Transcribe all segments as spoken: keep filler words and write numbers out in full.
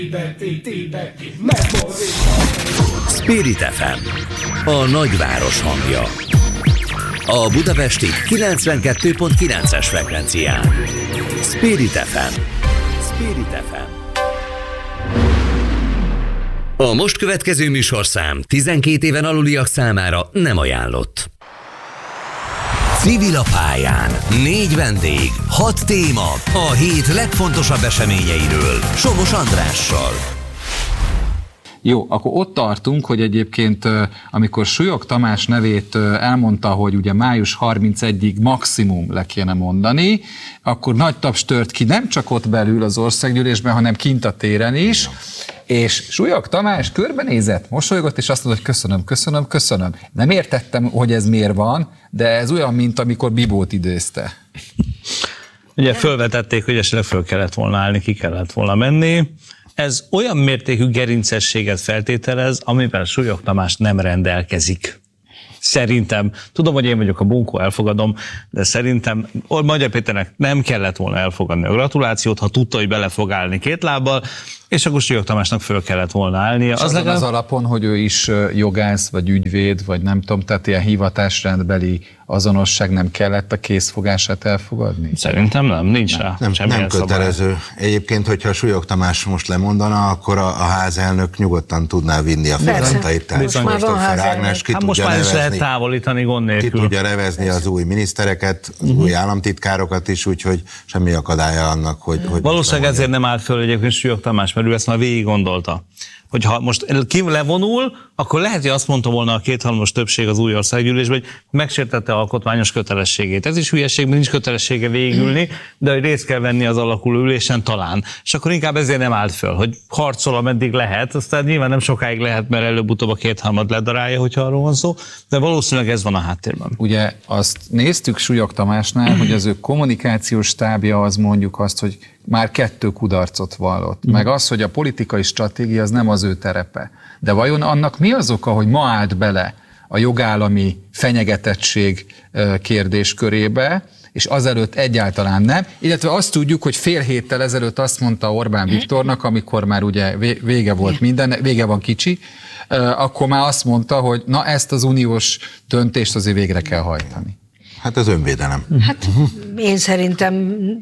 Spirit ef em, a nagyváros hangja. A budapesti kilencvenkettő pont kilences frekvencián. Spirit ef em. Spirit ef em. A most következő műsorszám tizenkét éven aluliak számára nem ajánlott. Civil a pályán. Négy vendég, hat téma, a hét legfontosabb eseményeiről. Somos Andrással. Jó, akkor ott tartunk, hogy egyébként amikor Súlyog Tamás nevét elmondta, hogy ugye május harmincegyedikéig maximum le kéne mondani, akkor nagy taps tört ki nem csak ott belül az országgyűlésben, hanem kint a téren is, és Súlyog Tamás körbenézett, mosolygott, és azt mondta, hogy köszönöm, köszönöm, köszönöm. Nem értettem, hogy ez miért van, de ez olyan, mint amikor Bibót idézte. Ugye fölvetették, hogy esetleg föl kellett volna állni, ki kellett volna menni. Ez olyan mértékű gerincességet feltételez, amivel Súlyog Tamás nem rendelkezik. Szerintem, tudom, hogy én vagyok a bunkó, elfogadom, de szerintem Magyar Péternek nem kellett volna elfogadni a gratulációt, ha tudta, hogy bele fog állni két lábbal, és akkor Súlyog Tamásnak föl kellett volna állnia. Az, az legalább... az alapon, hogy ő is jogász, vagy ügyvéd, vagy nem tudom, tehát ilyen hivatásrendbeli azonosság, nem kellett a készfogását elfogadni? Szerintem nem, nincs rá. Nem, nem kötelező. Szabály. Egyébként, hogyha Súlyog Tamás most lemondana, akkor a, a házelnök nyugodtan tudná vinni a feladatait. Tehát Kristófer Ágnes ki hát tudja most már nevezni, is lehet távolítani gond nélkül. Ki tudja nevezni az új minisztereket, az uh-huh. új államtitkárokat is, úgyhogy semmi akadálya annak, hogy... hogy valószínűleg ezért nem állt föl egyébként Súlyog Tamás, mert ő ezt már végig gondolta. Hogy ha most ki levonul, akkor lehet, hogy azt mondta volna a kétharmados többség az új országgyűlésben, hogy megsértette alkotmányos kötelességét. Ez is hülyeség, mert nincs kötelessége végigülni, de hogy részt kell venni az alakuló ülésen talán. És akkor inkább ezért nem állt föl, hogy harcol, ameddig lehet, aztán nyilván nem sokáig lehet, mert előbb-utóbb a kétharmad ledarálja, hogyha arról van szó, de valószínűleg ez van a háttérben. Ugye azt néztük Súlyog Tamásnál, hogy az ő kommunikációs stábja az mondjuk azt, hogy már kettő kudarcot vallott. Mm. Meg az, hogy a politikai stratégia az nem az ő terepe. De vajon annak mi az oka, hogy ma állt bele a jogállami fenyegetettség kérdéskörébe, és azelőtt egyáltalán nem, illetve azt tudjuk, hogy fél héttel ezelőtt azt mondta Orbán Viktornak, amikor már ugye vége volt minden, vége van kicsi, akkor már azt mondta, hogy na ezt az uniós döntést azért végre kell hajtani. Hát az önvédelem. Hát én szerintem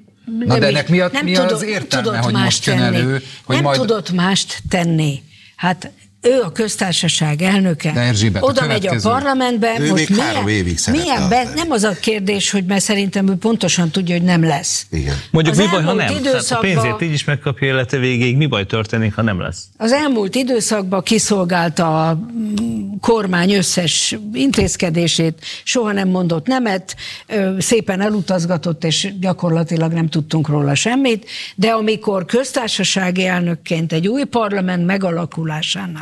Na nem, de ennek mi, a, nem mi tudod, az értelme, hogy most jön elő? Hogy nem majd... tudott mást tenni. Hát ő a köztársaság elnöke, Erzsébet, oda a megy a parlamentbe, ő most milyen, milyen be, nem az a kérdés, hogy mert szerintem ő pontosan tudja, hogy nem lesz. Igen. Mondjuk az mi baj, ha nem? Időszakba, a pénzért így is megkapja élete végéig, mi baj történik, ha nem lesz? Az elmúlt időszakban kiszolgálta a kormány összes intézkedését, soha nem mondott nemet, szépen elutazgatott, és gyakorlatilag nem tudtunk róla semmit, de amikor köztársasági elnökként egy új parlament megalakulásánál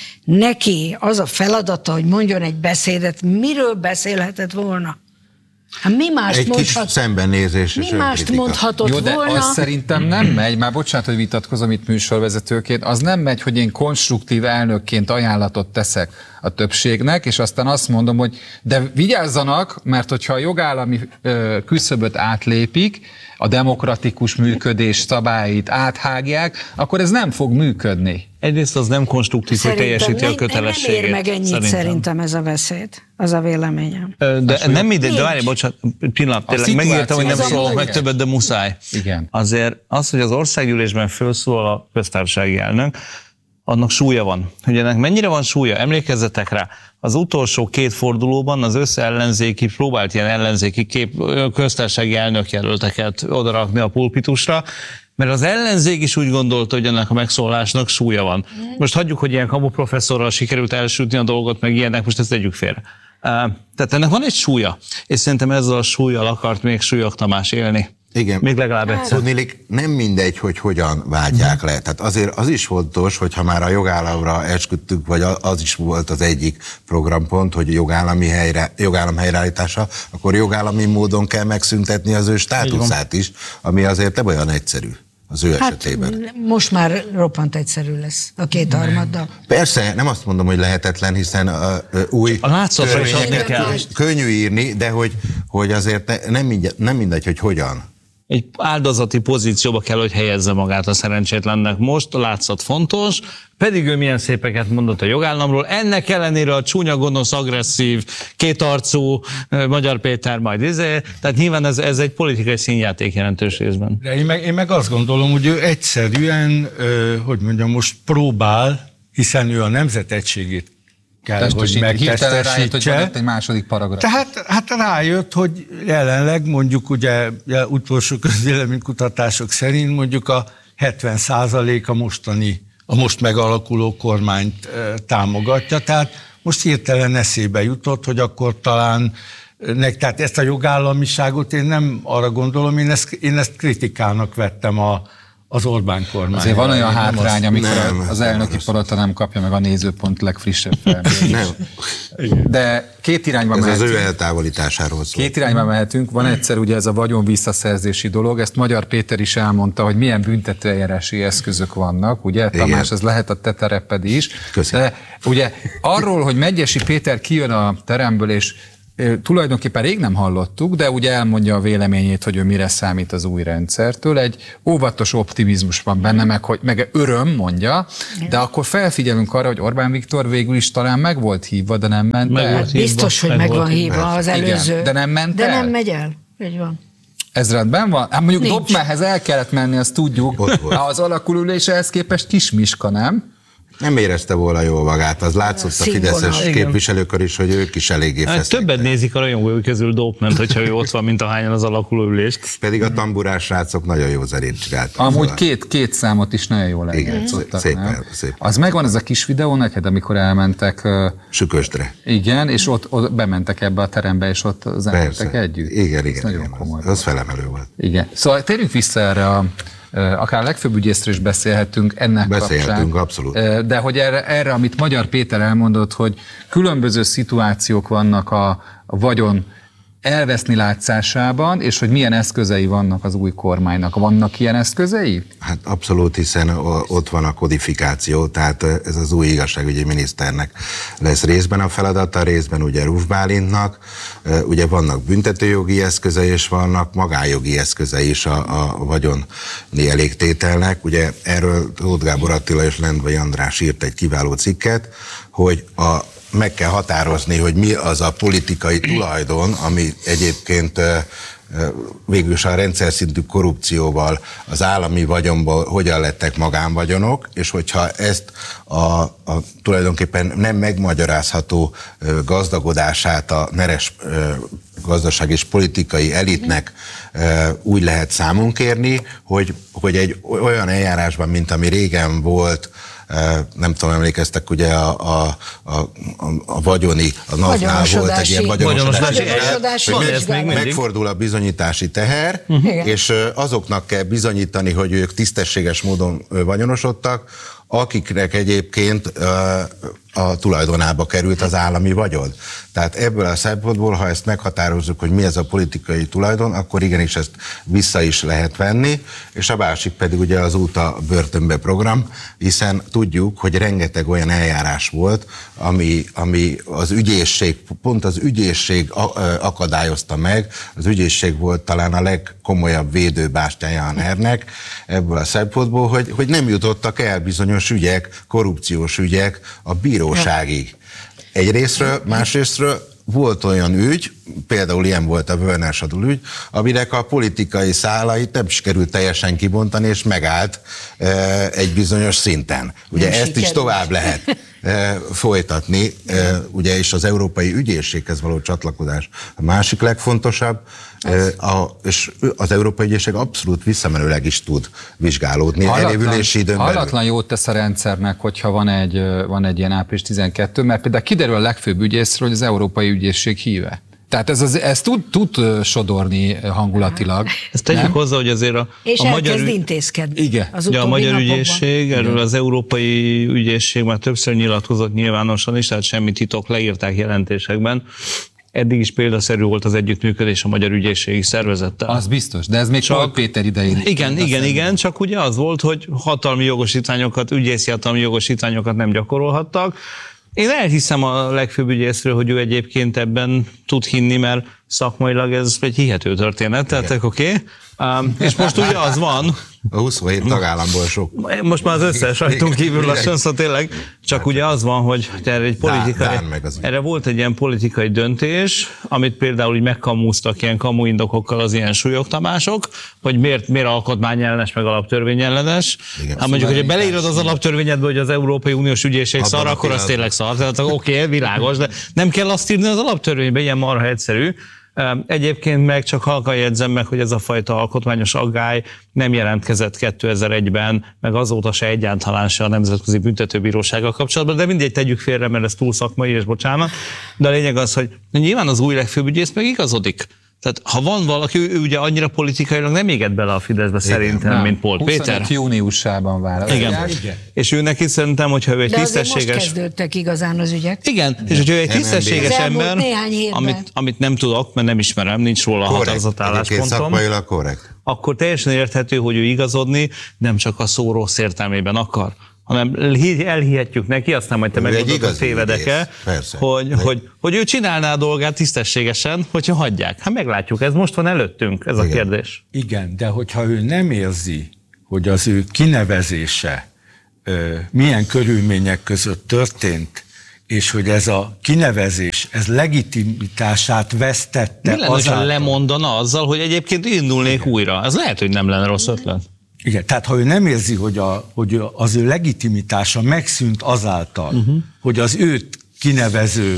neki az a feladata, hogy mondjon egy beszédet, miről beszélhetett volna? Hát mi mást egy mondhat... kis szembennézés és mi mást mondhatott Jó, de volna? az szerintem nem megy, már bocsánat, hogy vitatkozom itt műsorvezetőként, az nem megy, hogy én konstruktív elnökként ajánlatot teszek a többségnek, és aztán azt mondom, hogy de vigyázzanak, mert hogyha a jogállami ö, küszöböt átlépik, a demokratikus működés szabályait áthágják, akkor ez nem fog működni. Egyrészt az nem konstruktív, szerintem hogy teljesíti nem, a kötelességét. Nem ér meg ennyit szerintem, szerintem ez a beszéd. Az a véleményem. De hát, nem mindegy, de várj, bocsánat, pillanat, tényleg megértem, hogy nem szólok meg többet, de muszáj. Igen. Azért az, hogy az országgyűlésben felszólal a köztársasági elnök, annak súlya van. Hogy ennek mennyire van súlya? Emlékezzetek rá, az utolsó két fordulóban az összeellenzéki, próbált ilyen ellenzéki kép, köztársasági elnökjelölteket odarakni a pulpitusra, mert az ellenzék is úgy gondolta, hogy ennek a megszólásnak súlya van. Most hagyjuk, hogy ilyen kamu professzorral sikerült elsütni a dolgot, meg ilyenek, most ezt tegyük félre. Tehát ennek van egy súlya, és szerintem ezzel a súllyal akart még Súlyog Tamás élni. Igen. Még legalább egyszer. Tudniillik, nem mindegy, hogy hogyan váltják le. Tehát azért az is fontos, hogyha már a jogállamra esküdtük, vagy az is volt az egyik programpont, hogy jogállami helyre, jogállam helyreállítása, akkor jogállami módon kell megszüntetni az ő státuszát is, ami azért nem olyan egyszerű az ő hát, esetében. Most már roppant egyszerű lesz a kétharmaddal. Persze, nem azt mondom, hogy lehetetlen, hiszen a, a új a törvényeket könnyű írni, de hogy, hogy azért ne, nem, mindegy, nem mindegy, hogy hogyan. egy áldozati pozícióba kell, hogy helyezze magát a szerencsétlennek most, a látszat fontos, pedig ő milyen szépeket mondott a jogállamról, ennek ellenére a csúnya, gonosz, agresszív, kétarcú Magyar Péter majd izé, tehát nyilván ez, ez egy politikai színjáték jelentős részben. De én meg, én meg azt gondolom, hogy ő egyszerűen, hogy mondjam, most próbál, hiszen ő a nemzet egységét kell, hogy megtestesítse. Rájött, egy második paragraf. Tehát hát rájött, hogy jelenleg mondjuk ugye utolsó közvéleménykutatások szerint mondjuk a hetven százalék a mostani, a most megalakuló kormányt e, támogatja, tehát most hirtelen eszébe jutott, hogy akkor talán nek, tehát ezt a jogállamiságot én nem arra gondolom, én ezt, én ezt kritikának vettem a az Orbán kormány. Azért van olyan hátrány, amikor nem, az elnöki palota nem kapja meg a Nézőpont legfrissebb felmérését. De két irányba ez mehetünk. Ez az ő eltávolításáról szól. Két irányba mehetünk. Van egyszer ugye ez a vagyon visszaszerzési dolog, ezt Magyar Péter is elmondta, hogy milyen büntetőeljárási eszközök vannak, ugye? Igen. Tamás, ez lehet a te tereped is. Köszönöm. De ugye arról, hogy Medgyessy Péter kijön a teremből, és tulajdonképpen rég nem hallottuk, de ugye elmondja a véleményét, hogy ő mire számít az új rendszertől. Egy óvatos optimizmus van benne, meg, hogy, meg öröm mondja, de akkor felfigyelünk arra, hogy Orbán Viktor végül is talán meg volt hívva, de nem ment meg el. Volt hívva, biztos, hogy meg, meg van hívva az előző. Igen, de nem ment de el. De nem megy el. Így van. Ez rendben van? Hát mondjuk Dobmerhez el kellett menni, azt tudjuk. Az alakulülésehez képest Kismiska, nem? Nem érezte volna jól magát, az látszott a fideszes képviselőkör is, hogy ők is eléggé hát feszengtek. Többet nézik a rajongói közül Dopement, hogyha ő ott van, mint ahányan az alakulóülést. Pedig a tamburás srácok nagyon jó zenét csináltak. Amúgy szóval. két, két számot is nagyon jól eljátszottak. Szépen, szépen. Az megvan ez a kis videó neked, amikor elmentek... Sükösdre. Igen, és ott, ott bementek ebbe a terembe, és ott zenéltek együtt. Igen, igen. Ez nagyon igen, komoly. Az, az felemelő volt. Igen. Szóval térjünk vissza erre a akár legfőbb ügyészről is beszélhetünk ennek Beszélhetünk, kapcsán. abszolút. De hogy erre, erre, amit Magyar Péter elmondott, hogy különböző szituációk vannak a, a vagyon elveszni látszásában, és hogy milyen eszközei vannak az új kormánynak. Vannak ilyen eszközei? Hát abszolút, hiszen ott van a kodifikáció, tehát ez az új igazságügyi miniszternek lesz részben a feladata, részben ugye Ruf Bálintnak, ugye vannak büntetőjogi eszközei, és vannak magánjogi eszközei is a, a vagyoni elégtételnek. Ugye erről Tóth Gábor Attila és Lendvai András írt egy kiváló cikket, hogy a meg kell határozni, hogy mi az a politikai tulajdon, ami egyébként végül is a rendszer szintű korrupcióval, az állami vagyonból hogyan lettek magánvagyonok, és hogyha ezt a, a tulajdonképpen nem megmagyarázható gazdagodását a neres gazdaság és politikai elitnek úgy lehet számon kérni, hogy, hogy egy olyan eljárásban, mint ami régen volt, nem tudom, emlékeztek, ugye a, a, a, a vagyoni, a NAV-nál volt egy ilyen vagyonosodási, vagyonosodási hogy meg, megfordul a bizonyítási teher, uh-huh. és azoknak kell bizonyítani, hogy ők tisztességes módon vagyonosodtak, akiknek egyébként a tulajdonába került az állami vagyon. Tehát ebből a szempontból, ha ezt meghatározzuk, hogy mi ez a politikai tulajdon, akkor igenis ezt vissza is lehet venni, és a másik pedig ugye az út a börtönbe program, hiszen tudjuk, hogy rengeteg olyan eljárás volt, ami, ami az ügyészség, pont az ügyészség akadályozta meg, az ügyészség volt talán a legkomolyabb védőbástyája a NER-nek ebből a szempontból, hogy, hogy nem jutottak el bizonyos ügyek, korrupciós ügyek a bíróságig. Egyrésztről, másrésztről volt olyan ügy, például ilyen volt a Vörner Sadul ügy, aminek a politikai szálait nem sikerült teljesen kibontani, és megállt e, egy bizonyos szinten. Ugye nem ezt sikerült. Is tovább lehet e, folytatni, e, ugye, és az Európai Ügyészséghez való csatlakozás a másik legfontosabb, e, a, és az Európai Ügyészség abszolút visszamenőleg is tud vizsgálódni. Elévülési időn belül. Hallatlan jót tesz a rendszernek, hogyha van egy, van egy ilyen április tizenkettő, mert például kiderül a legfőbb ügyészről, hogy az Európai Ügyészség híve. Tehát ez, az, ez tud, tud sodorni hangulatilag. Ezt tegyük nem? hozzá, hogy azért a, és a magyar elkezd intézkedni. Igen. Az ja, a magyar napokban. ügyészség, erről az Európai Ügyészség már többször nyilatkozott nyilvánosan is, tehát semmi titok, leírták jelentésekben. Eddig is példaszerű volt az együttműködés a Magyar Ügyészségi Szervezettel. Az biztos, de ez még csak Péter idején. Igen, igen, igen, csak ugye az volt, hogy hatalmi jogosítványokat, ügyészi hatalmi jogosítványokat nem gyakorolhattak. Én elhiszem a legfőbb ügyészről, hogy ő egyébként ebben tud hinni, mert szakmailag ez egy hihető történet, tehát oké. Okay. Um, és most ugye az van, a huszonhét tagállamból sok. most már az összes rajtunk kívül lassan, szóval tényleg, csak ugye az van, hogy erre, egy politikai, Dán, Dán erre volt egy ilyen politikai döntés, amit például így megkamúztak ilyen kamuindokokkal az ilyen súlyoktamások, hogy miért, miért alkotmányellenes, meg alaptörvényellenes. Hát mondjuk, hogyha beleírod az alaptörvényedbe, hogy az Európai Uniós ügyészség szar, akkor az tényleg szar. Tehát oké, okay, világos, de nem kell azt írni az alaptörvénybe, ilyen marha egyszerű. Egyébként meg csak halkan jegyzem meg, hogy ez a fajta alkotmányos aggály nem jelentkezett kétezer-egyben, meg azóta se egyáltalán se a Nemzetközi Büntetőbírósággal kapcsolatban, de mindegy, tegyük félre, mert ez túl szakmai, és bocsánat. De a lényeg az, hogy nyilván az új legfőbb ügyész meg igazodik. Tehát ha van valaki, ő, ő ugye annyira politikailag nem égett bele a Fideszbe szerintem, nem, mint Pól Péter. huszonöt júniusában választ. Igen. Igen. És ő neki szerintem, hogyha ő egy de tisztességes... De most kezdődtek igazán az ügyek. Igen, és hogyha ő egy tisztességes ember, amit, amit nem tudok, mert nem ismerem, nincs róla a határozott álláspontom. Szakmailag korrekt. Akkor teljesen érthető, hogy ő igazodni nem csak a szó rossz értelmében akar, hanem elhihetjük neki, aztán majd te megmondod, hogy tévedek-e, hogy, hogy, hogy ő csinálná a dolgát tisztességesen, hogyha hagyják. Hát meglátjuk, ez most van előttünk, ez Igen. a kérdés. Igen, de hogyha ő nem érzi, hogy az ő kinevezése ö, milyen körülmények között történt, és hogy ez a kinevezés, ez legitimitását vesztette. Mi lenne, ha lemondana azzal, hogy egyébként indulnék Igen. újra? Ez lehet, hogy nem lenne rossz ötlet. Igen, tehát ha ő nem érzi, hogy, a, hogy az ő legitimitása megszűnt azáltal, uh-huh. hogy az őt kinevező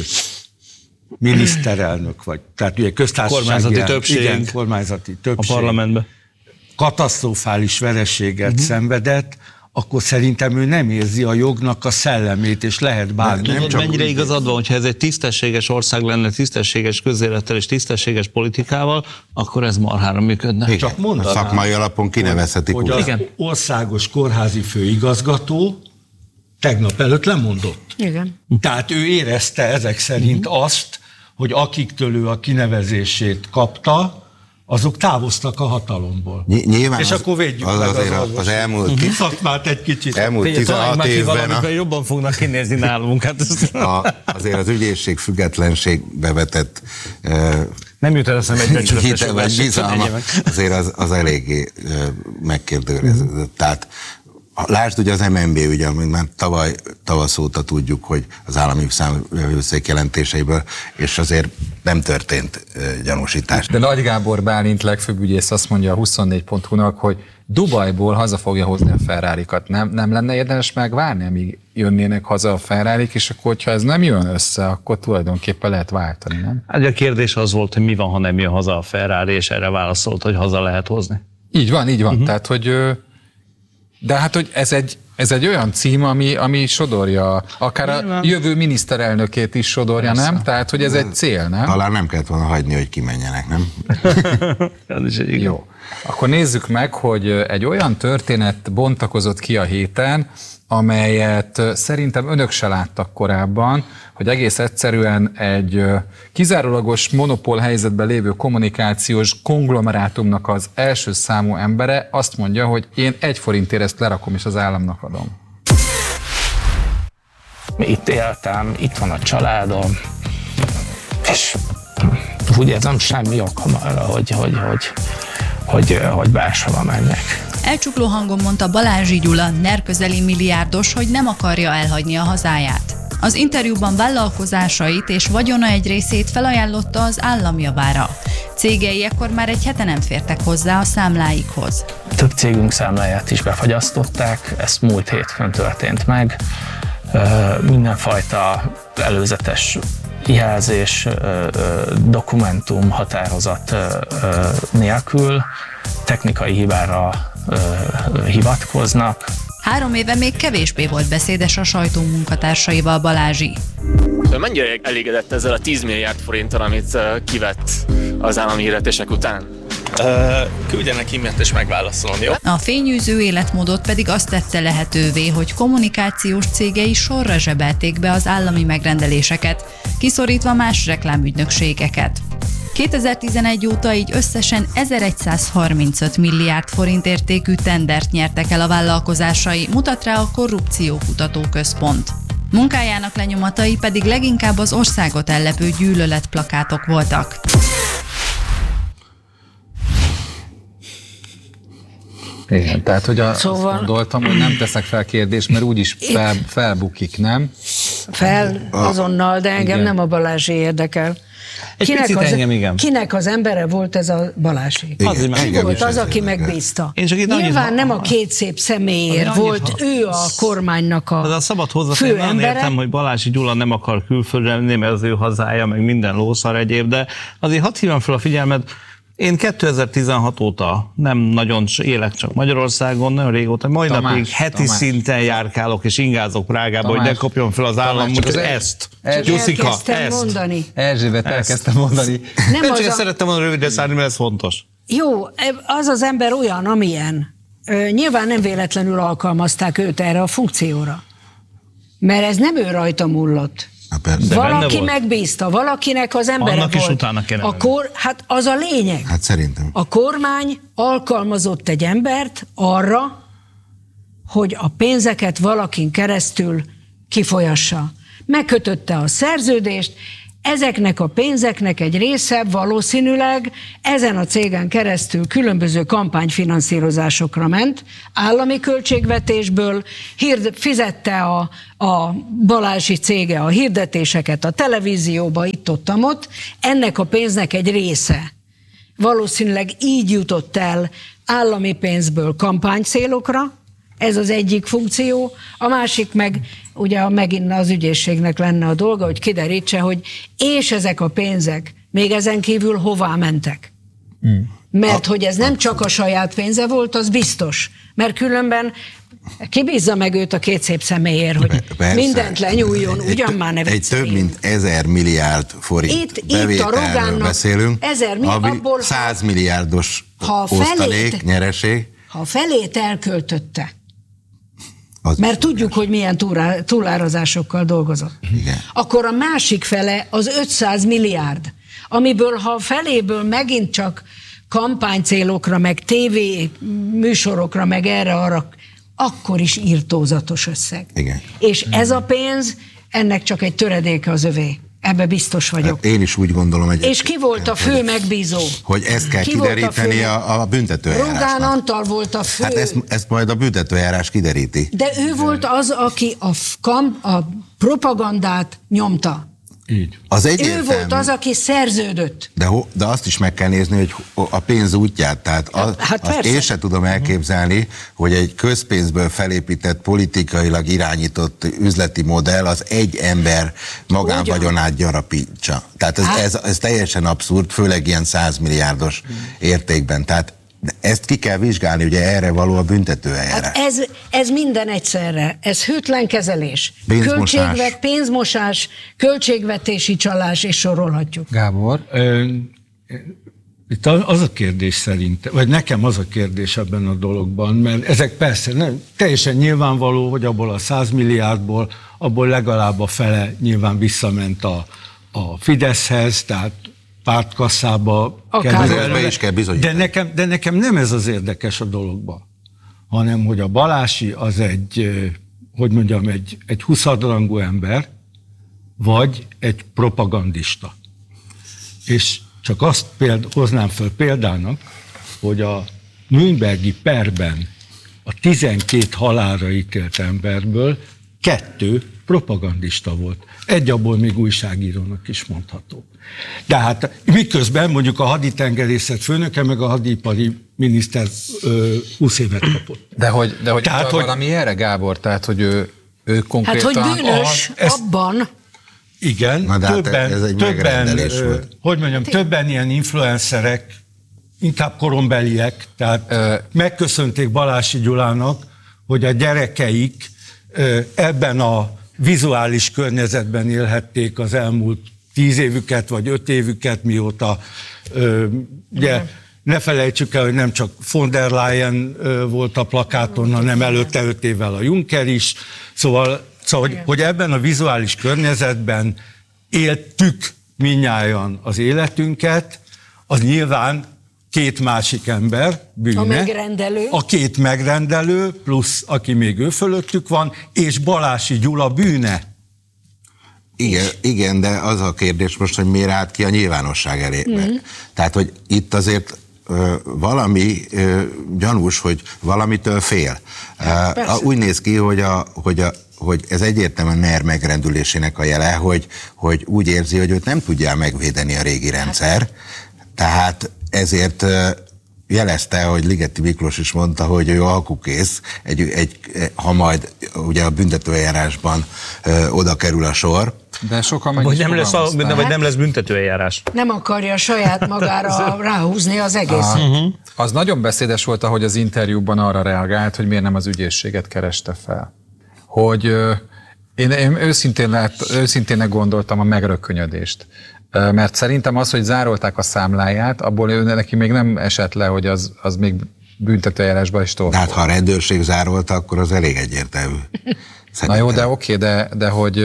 miniszterelnök vagy, tehát ugye köztársasági kormányzati el, többség, igen, kormányzati többség a parlamentben katasztrofális vereséget uh-huh. szenvedett, akkor szerintem ő nem érzi a jognak a szellemét, és lehet bármi. Nem, tudod, mennyire igazad van, hogyha ez egy tisztességes ország lenne, tisztességes közélettel és tisztességes politikával, akkor ez marhára működne. Igen. Csak mondanám, szakmai alapon kinevezhetik. Hogy, hogy az Igen. országos kórházi főigazgató tegnap előtt lemondott. Igen. Tehát ő érezte ezek szerint uh-huh. azt, hogy akiktől ő a kinevezését kapta, azok távoztak a hatalomból. Ny- nyilván és az, akkor védjük az meg azért az, az elmúlt uh-huh. szakmát egy kicsit. Elmúlt tizenhat évben a, jobban fognak kinézni nálunk. Hát a, azért az ügyészség függetlenségbe vetett uh, nem jut el eszembe egy becsületes bizalma, azért az, az eléggé uh, megkérdőjeleződött. Uh-huh. Tehát lásd ugye az em en bé ügy, amit már tavaly tavasz óta tudjuk, hogy az állami számvevőszék jelentéseiből, és azért nem történt uh, gyanúsítás. De Nagy Gábor Bálint legfőbb ügyész azt mondja a huszonnégy pont hu-nak, hogy Dubajból haza fogja hozni a Ferrarikat. Nem, nem lenne érdemes megvárni, amíg jönnének haza a Ferrarik, és akkor, hogyha ez nem jön össze, akkor tulajdonképpen lehet váltani, nem? Hát a kérdés az volt, hogy mi van, ha nem jön haza a Ferrari, és erre válaszolt, hogy haza lehet hozni. Így van, így van. Uh-huh. Tehát, hogy... De hát, hogy ez egy, ez egy olyan cím, ami, ami sodorja, akár a jövő miniszterelnökét is sodorja, Persze. nem? Tehát, hogy ez egy cél, nem? Talán nem kellett volna hagyni, hogy kimenjenek, nem? Ez is egy Jó. Akkor nézzük meg, hogy egy olyan történet bontakozott ki a héten, amelyet szerintem önök se láttak korábban, hogy egész egyszerűen egy kizárólagos monopól helyzetben lévő kommunikációs konglomerátumnak az első számú embere azt mondja, hogy én egy forintért ezt lerakom és az államnak adom. Itt éltem, itt van a családom, és úgy érzem, semmi okom arra, hogy, hogy, hogy, hogy, hogy máshova menjek. Elcsukló hangon mondta Balázsi Gyula, NER közeli milliárdos, hogy nem akarja elhagyni a hazáját. Az interjúban vállalkozásait és vagyona egy részét felajánlotta az állam javára. Cégei ekkor már egy hete nem fértek hozzá a számláikhoz. Több cégünk számláját is befagyasztották, ez múlt hétfőn történt meg. Mindenfajta előzetes jelzés, dokumentum, határozat nélkül technikai hibára hivatkoznak. Három éve még kevésbé volt beszédes a sajtó munkatársaival Balázsi. Mennyire elégedett ezzel a tíz milliárd forinttal, amit kivett az állami hirdetések után? Uh, küldjenek e-mailt és megválaszolom, jó? A fényűző életmódot pedig azt tette lehetővé, hogy kommunikációs cégei sorra zsebelték be az állami megrendeléseket, kiszorítva más reklámügynökségeket. kétezer-tizenegy óta így összesen ezeregyszázharmincöt milliárd forint értékű tendert nyertek el a vállalkozásai, mutat rá a Korrupciókutató Központ. Munkájának lenyomatai pedig leginkább az országot ellepő gyűlöletplakátok voltak. Igen, tehát hogy a, Szóval- azt gondoltam, hogy nem teszek fel kérdést, mert úgyis fel, felbukik, nem? Fel azonnal, de engem Igen. nem a Balázsi érdekel. Egy picit az, engem igen. kinek az embere volt ez a Balázsi? Igen, Azért, mert Ki engem volt is az, ez aki érdekel. megbízta? Én csak itt annyit- Nyilván nem a két szép személyért Annyit- volt, ha- ő a kormánynak a Az a szabad hozzátenni, fő nagyon embere. értem, hogy Balási Gyula nem akar külföldre menni, mert az ő hazája, meg minden lószar egyéb, de azért hadd hívom fel a figyelmet, én kétezer-tizenhat óta nem nagyon élek csak Magyarországon, nagyon régóta, mai Tamás, napig heti Tamás. szinten járkálok és ingázok Prágába, hogy Tamás, ne kapjon fel az állam, Tamás, csak mondjuk az el- ezt. el- Gyuszika, Elkezdtem ezt. mondani. Erzsébet elkezdtem mondani. Nem Nem az csak a... ezt szerettem volna rövidre szárni, mert ez fontos. Jó, az az ember olyan, amilyen. Ö, Nyilván nem véletlenül alkalmazták őt erre a funkcióra. Mert ez nem ő rajta múlott. Na persze. De benne Valaki volt. megbízta, valakinek az embere Annak is volt. utána kéne a menni. kor, hát az a lényeg. Hát szerintem. A kormány alkalmazott egy embert arra, hogy a pénzeket valakin keresztül kifolyassa. Megkötötte a szerződést, ezeknek a pénzeknek egy része valószínűleg ezen a cégen keresztül különböző kampányfinanszírozásokra ment, állami költségvetésből, hird, fizette a, a Balázsi cége a hirdetéseket a televízióba, itt-ott-ott, ennek a pénznek egy része valószínűleg így jutott el állami pénzből kampánycélokra, ez az egyik funkció, a másik meg ugye megint az ügyészségnek lenne a dolga, hogy kiderítse, hogy és ezek a pénzek még ezen kívül hová mentek. Mm. Mert hogy ez nem csak a saját pénze volt, az biztos. Mert különben kibízza meg őt a két szép személyért, hogy Persze. mindent lenyúljon, Egy- ugyan egy- már ne Egy több vicceljünk. mint ezer milliárd forint Itt- itt a bevételről Rogánnak beszélünk, ezer mi- ami abból, ha- száz milliárdos ha a felét- osztalék, nyereség. Ha a felét elköltötte, Az mert tudjuk, hogy milyen túrá, túlárazásokkal dolgozott. Igen. Akkor a másik fele az ötszáz milliárd, amiből ha a feléből megint csak kampánycélokra, meg tévé műsorokra, meg erre-arra, akkor is írtózatos összeg. Igen. És ez a pénz, ennek csak egy töredéke az övé. Ebbe biztos vagyok. Hát én is úgy gondolom, hogy És ki volt a fő megbízó? hogy ezt kell Ki volt a kideríteni fő- a, a büntetőeljárásnak. Rogán Antal volt a fő. Hát ezt, ezt majd a büntetőeljárás kideríti. De ő volt az, aki a, f- kam, a propagandát nyomta. Így. Az Ő egyértelmű. volt az, aki szerződött. De, ho- de azt is meg kell nézni, hogy a pénz útját. Tehát az, Hát azt persze. én sem tudom elképzelni, hogy egy közpénzből felépített, politikailag irányított üzleti modell az egy ember magánvagyonát gyarapítsa. Tehát ez, Hát- ez, ez teljesen abszurd, főleg ilyen százmilliárdos értékben. Tehát ezt ki kell vizsgálni, ugye erre való a büntetőeljárás. Hát ez, ez minden egyszerre. Ez hűtlen kezelés. Pénzmosás. Költségvet, pénzmosás, költségvetési csalás, és sorolhatjuk. Gábor? Ö, Itt az a kérdés szerint, vagy nekem az a kérdés ebben a dologban, mert ezek persze nem, teljesen nyilvánvaló, hogy abból a száz milliárdból, abból legalább a fele nyilván visszament a, a Fideszhez, tehát pártkasszába Akár. kerül Ezt be előle. is kell bizonyítani. De nekem, de nekem nem ez az érdekes a dologban, hanem hogy a Balási az egy, ö, hogy mondjam, egy, egy huszadrangú ember, vagy egy propagandista. És csak azt péld, hoznám föl példának, hogy a Nürnbergi perben a tizenkét halálra ítélt emberből kettő propagandista volt. Egy abból még újságírónak is mondható. De hát miközben mondjuk a haditengerészet főnöke, meg a hadipari miniszter ö, húsz évet kapott. De hogy, de hogy, Tehát, Tehát, hogy- valami erre, Gábor? Tehát, hogy ő, ő Hát, konkrétan... hogy bűnös a- ezt- abban, Igen, Na de hát többen, ez egy többen megrendelés ö, volt. hogy mondjam, többen ilyen influencerek, inkább korombeliek, tehát Ö, megköszönték Balási Gyulának, hogy a gyerekeik ö, ebben a vizuális környezetben élhették az elmúlt tíz évüket, vagy öt évüket, mióta ö, ugye, ne felejtsük el, hogy nem csak von der Leyen ö, volt a plakáton, hanem előtte öt évvel a Juncker is. Szóval, szóval hogy, hogy ebben a vizuális környezetben éltük mindnyájan az életünket, az nyilván két másik ember bűne. A megrendelő. A két megrendelő, plusz aki még ő fölöttük van, és Balási Gyula bűne. Igen, igen, de az a kérdés most, hogy miért állt ki a nyilvánosság elé. Mm. Tehát, hogy itt azért ö, valami ö, gyanús, hogy valamitől fél. Persze. Úgy néz ki, hogy, a, hogy, a, hogy ez egyértelműen NER megrendülésének a jele, hogy, hogy úgy érzi, hogy őt nem tudja megvédeni a régi rendszer, tehát ezért jelezte, hogy Ligeti Miklós is mondta, hogy ő alkukész, egy, egy, ha majd ugye a büntetőeljárásban ö, oda kerül a sor. De sokan meg vagy is nem, lesz a, vagy nem lesz büntetőeljárás. Nem akarja saját magára ráhúzni az egészet. Uh-huh. Az nagyon beszédes volt, ahogy az interjúban arra reagált, hogy miért nem az ügyészséget kereste fel. Hogy ö, én, én őszintén, lát, őszintének gondoltam a megrökönyödést. Mert szerintem az, hogy zárolták a számláját, abból ő neki még nem esett le, hogy az, az még büntetőeljárásban is tovább. Hát ha a rendőrség zárolta, akkor az elég egyértelmű. Szerintem. Na jó, de oké, de, de, hogy,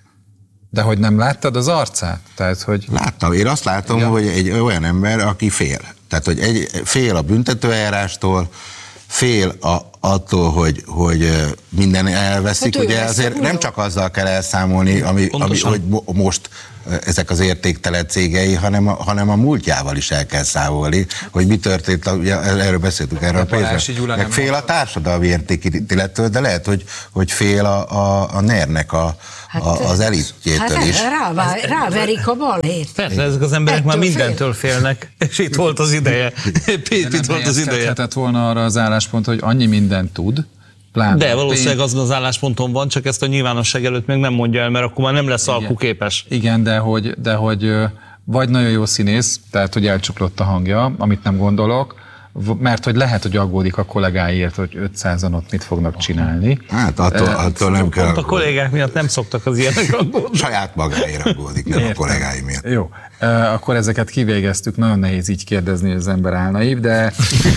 de hogy nem láttad az arcát? Tehát, hogy... Láttam. Én azt látom, ja. hogy egy olyan ember, aki fél. Tehát, hogy egy, fél a büntetőeljárástól, fél a, attól, hogy, hogy minden elveszik. Hát ugye azért nem csak azzal kell elszámolni, ami, ami, hogy most ezek az értéktelen cégei, hanem a, hanem a múltjával is el kell számolni, hogy mi történt, ugye, erről beszéltünk, erről a pénzről. Meg fél a társadalmi értékítélettől, de lehet, hogy, hogy fél a, a, a NER-nek a, hát, a, az elitjétől hát is. Rá, ráverik a balhét. Persze, ezek az emberek ettől már mindentől fél. félnek, és itt volt az ideje. Itt, itt volt az ideje. Lehetett volna arra az álláspont, hogy annyi mindent tud, pláne. De valószínűleg az az állásponton van, csak ezt a nyilvánosság előtt még nem mondja el, mert akkor már nem lesz alkuképes. Igen, de hogy, de hogy vagy nagyon jó színész, tehát hogy elcsuklott a hangja, amit nem gondolok, mert hogy lehet, hogy aggódik a kollégáiért, hogy ötszázan ott mit fognak csinálni. Hát attól, attól nem kell aggódni. A kollégák miatt nem szoktak az ilyenek aggódni. Saját magáért aggódik, nem a kollégái miatt. Jó, akkor ezeket kivégeztük, nagyon nehéz így kérdezni, hogy az ember álnaív, de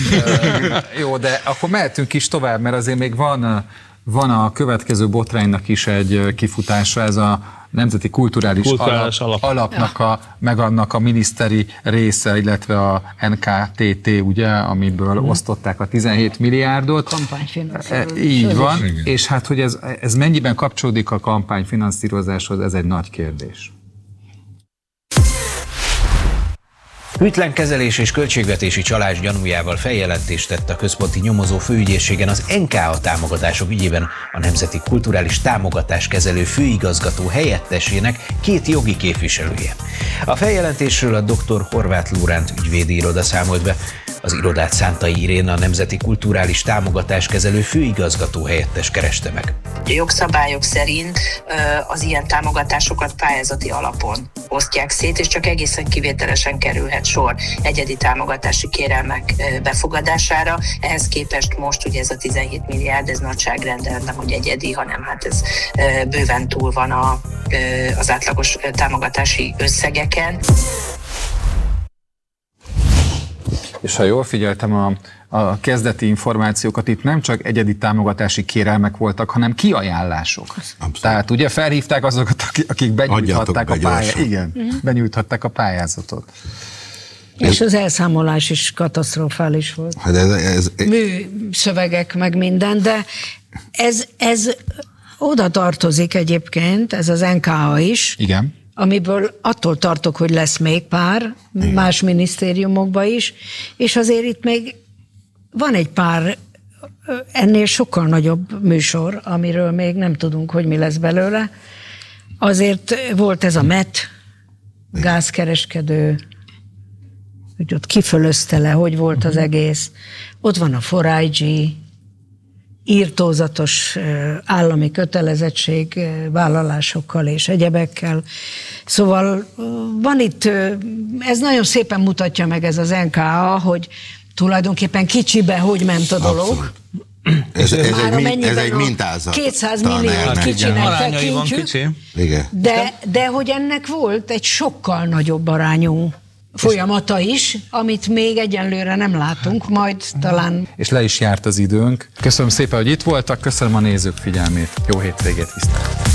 jó, de akkor mehetünk is tovább, mert azért még van, van a következő botránynak is egy kifutása, ez a Nemzeti Kulturális, Kulturális alap, alap. alapnak a, meg annak a miniszteri része, illetve a en ká té té, ugye, amiből hmm. osztották a tizenhét milliárdot. Kampányfinanszírozás. Így van, és hát, hogy ez, ez mennyiben kapcsolódik a kampányfinanszírozáshoz, ez egy nagy kérdés. Hűtlen kezelés és költségvetési csalás gyanújával feljelentést tett a Központi Nyomozó Főügyészségen az en ká á támogatások ügyében a Nemzeti Kulturális Támogatás Kezelő főigazgató helyettesének két jogi képviselője. A feljelentésről a doktor Horváth Lóránt ügyvédi iroda számolt be. Az irodát Szántai Irén, a Nemzeti Kulturális Támogatás Kezelő főigazgató helyettes kereste meg. A jogszabályok szerint az ilyen támogatásokat pályázati alapon osztják szét, és csak egészen kivételesen kerülhet sor egyedi támogatási kérelmek befogadására. Ehhez képest most ugye ez a tizenhét milliárd, ez nagyságrendel nem hogy egyedi, hanem hát ez bőven túl van a, az átlagos támogatási összegeken. És ha jól figyeltem a, a kezdeti információkat, itt nem csak egyedi támogatási kérelmek voltak, hanem kiajánlások. Abszolút. Tehát ugye felhívták azokat, akik benyújthatták a, pályá... Igen, uh-huh. benyújthatták a pályázatot. És az elszámolás is katasztrofális volt. Hát ez, ez... Műszövegek meg minden, de ez, ez oda tartozik egyébként, ez az en ká á is. Igen. Amiből attól tartok, hogy lesz még pár, igen. más minisztériumokban is, és azért itt még van egy pár ennél sokkal nagyobb műsor, amiről még nem tudunk, hogy mi lesz belőle. Azért volt ez a met, gázkereskedő, hogy ott kifölözte le, hogy volt az egész. Ott van a four I G, írtózatos állami kötelezettség vállalásokkal és egyebekkel. Szóval van itt, ez nagyon szépen mutatja meg ez az en ká á, hogy tulajdonképpen kicsibe hogy ment a dolog. Abszolút. Ez, ez, egy, ez egy mintázat. kétszáz milliót kicsinek tekintjük, de, de hogy ennek volt egy sokkal nagyobb arányú folyamata is, amit még egyenlőre nem látunk, majd talán... És le is járt az időnk. Köszönöm szépen, hogy itt voltak, köszönöm a nézők figyelmét. Jó hétvégét, viszlát!